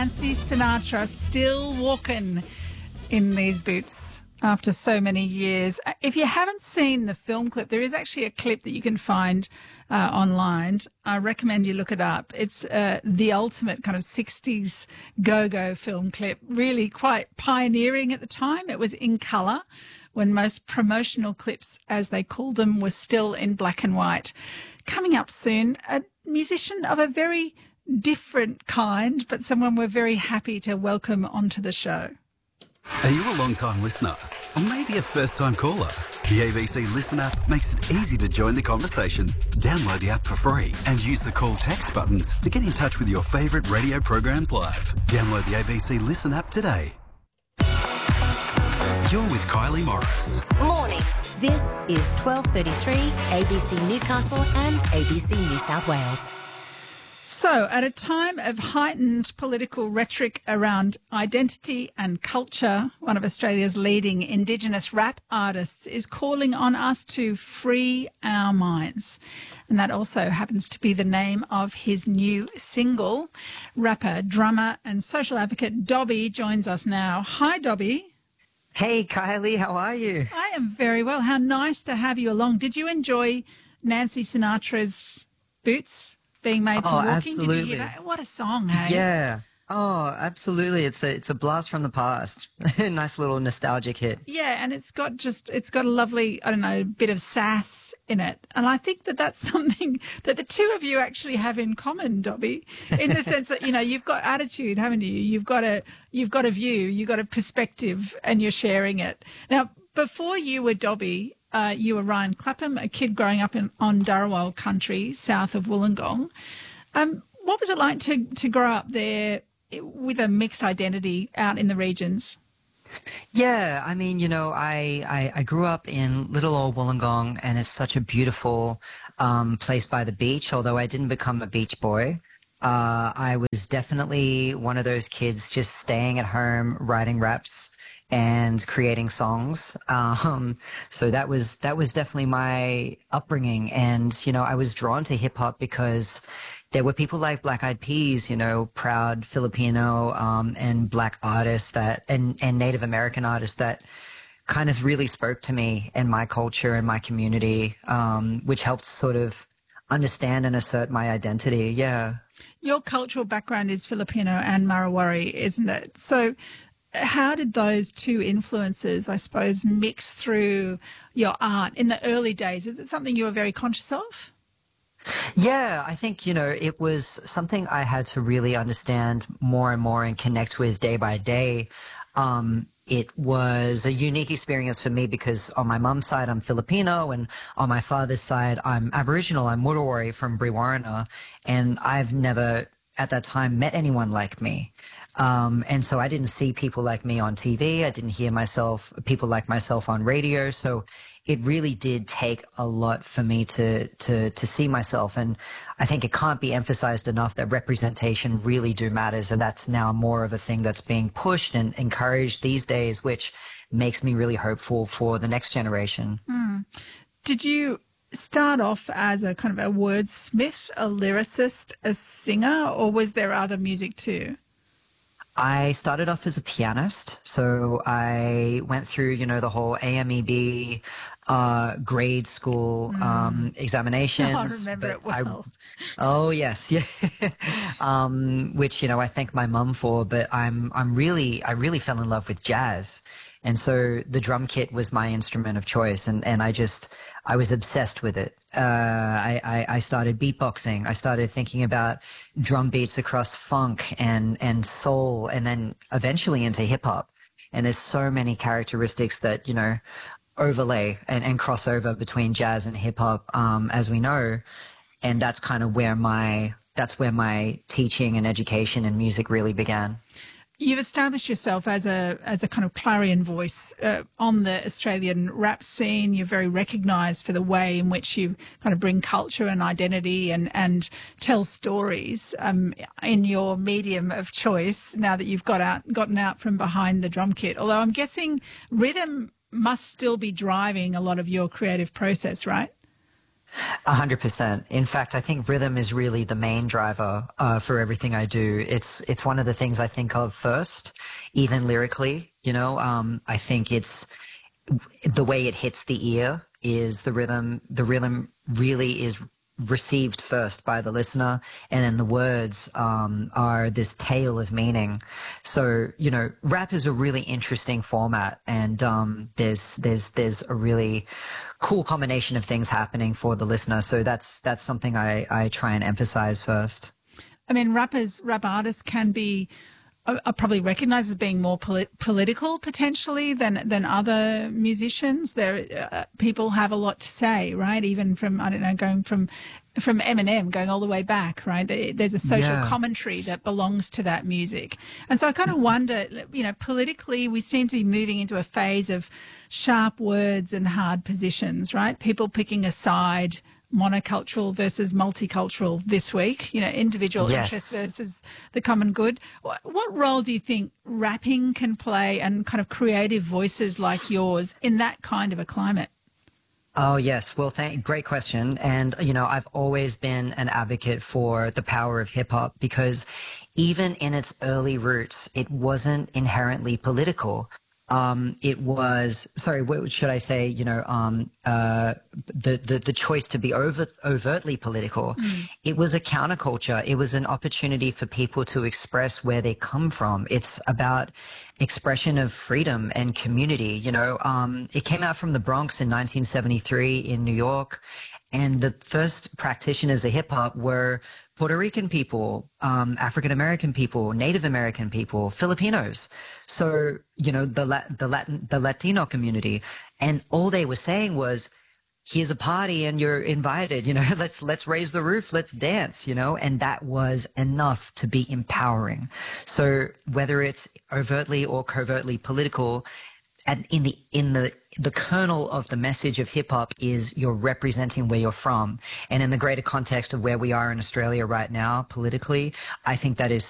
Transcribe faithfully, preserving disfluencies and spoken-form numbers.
Nancy Sinatra still walking in these boots after so many years. If you haven't seen the film clip, there is actually a clip that you can find uh, online. I recommend you look it up. It's uh, the ultimate kind of sixties go-go film clip, really quite pioneering at the time. It was in colour when most promotional clips, as they called them, were still in black and white. Coming up soon, a musician of a very different kind, but someone we're very happy to welcome onto the show. Are you a long-time listener or maybe a first-time caller? The A B C Listen app makes it easy to join the conversation. Download the app for free and use the call text buttons to get in touch with your favourite radio programs live. Download the A B C Listen app today. You're with Kylie Morris. Mornings. This is twelve thirty-three A B C Newcastle and A B C New South Wales. So, at a time of heightened political rhetoric around identity and culture, one of Australia's leading Indigenous rap artists is calling on us to free our minds. And that also happens to be the name of his new single. Rapper, drummer and social advocate Dobby joins us now. Hi, Dobby. Hey, Kylie, how are you? I am very well. How nice to have you along. Did you enjoy Nancy Sinatra's Boots being made for Oh, walking? absolutely. Did you hear that? What a song, hey? Yeah. Oh, absolutely. It's a it's a blast from the past. Nice little nostalgic hit. Yeah, and it's got just it's got a lovely, I don't know, bit of sass in it, and I think that that's something that the two of you actually have in common, Dobby, in the sense that you know you've got attitude, haven't you? You've got a you've got a view, you've got a perspective, and you're sharing it. Now, before you were Dobby, Uh, you were Ryan Clapham, a kid growing up in, on Dharawal country, south of Wollongong. Um, what was it like to, to grow up there with a mixed identity out in the regions? Yeah, I mean, you know, I, I, I grew up in little old Wollongong, and it's such a beautiful um, place by the beach, although I didn't become a beach boy. Uh, I was definitely one of those kids just staying at home, writing raps and creating songs. Um, so that was that was definitely my upbringing. And, you know, I was drawn to hip hop because there were people like Black Eyed Peas, you know, proud Filipino um, and black artists that and, and Native American artists that kind of really spoke to me and my culture and my community, um, which helped sort of understand and assert my identity. Yeah. Your cultural background is Filipino and Marawari, isn't it? So how did those two influences, I suppose, mix through your art in the early days? Is it something you were very conscious of? Yeah, I think, you know, it was something I had to really understand more and more and connect with day by day. Um, it was a unique experience for me because on my mum's side, I'm Filipino, and on my father's side, I'm Aboriginal. I'm Murawari from Brewarrina, and I've never at that time met anyone like me. Um, and so I didn't see people like me on T V. I didn't hear myself, people like myself on radio. So it really did take a lot for me to, to, to see myself. And I think it can't be emphasized enough that representation really do matters. And that's now more of a thing that's being pushed and encouraged these days, which makes me really hopeful for the next generation. Mm. Did you start off as a kind of a wordsmith, a lyricist, a singer, or was there other music too? I started off as a pianist, so I went through, you know, the whole A M E B uh, grade school um, examinations. Oh, I remember it well. I, oh yes, yeah. um, which, you know, I thank my mum for. But I'm I'm really I really fell in love with jazz, and so the drum kit was my instrument of choice, and and I just I was obsessed with it. Uh, I, I, I started beatboxing. I started thinking about drum beats across funk and, and soul, and then eventually into hip hop. And there's so many characteristics that, you know, overlay and, and cross over between jazz and hip hop, um, as we know. And that's kind of where my, that's where my teaching and education in music really began. You've established yourself as a as a kind of clarion voice uh, on the Australian rap scene. You're very recognised for the way in which you kind of bring culture and identity and, and tell stories um, in your medium of choice now that you've got out gotten out from behind the drum kit. Although I'm guessing rhythm must still be driving a lot of your creative process, right? A hundred percent. In fact, I think rhythm is really the main driver uh, for everything I do. It's it's one of the things I think of first, even lyrically. You know, um, I think it's the way it hits the ear is the rhythm. The rhythm really is received first by the listener, and then the words um, are this tale of meaning. So, you know, rap is a really interesting format, and um, there's there's there's a really cool combination of things happening for the listener. So that's that's something I, I try and emphasize first. I mean, rappers, rap artists can be are probably recognised as being more polit- political potentially than than other musicians. There, uh, people have a lot to say, right? Even from I don't know, going from from Eminem, going all the way back, right? There's a social Yeah. commentary that belongs to that music, and so I kind of wonder, you know, politically, we seem to be moving into a phase of sharp words and hard positions, right? People picking a side. Monocultural versus multicultural this week, you know, individual Yes. interest versus the common good. What, what role do you think rapping can play and kind of creative voices like yours in that kind of a climate? Oh, yes. Well, thank, great question. And, you know, I've always been an advocate for the power of hip hop because even in its early roots, it wasn't inherently political. Um, it was, sorry, what should I say, you know, um, uh, the, the, the choice to be over, overtly political. Mm. It was a counterculture. It was an opportunity for people to express where they come from. It's about expression of freedom and community. You know, um, it came out from the Bronx in nineteen seventy-three in New York. And the first practitioners of hip hop were Puerto Rican people, um, African American people, Native American people, Filipinos. So, you know, the La- the Latin, the Latino community, and all they were saying was, "Here's a party, and you're invited. You know, let's let's raise the roof, let's dance." You know, and that was enough to be empowering. So whether it's overtly or covertly political, and in the in the the kernel of the message of hip hop is you're representing where you're from, and in the greater context of where we are in Australia right now politically, I think that is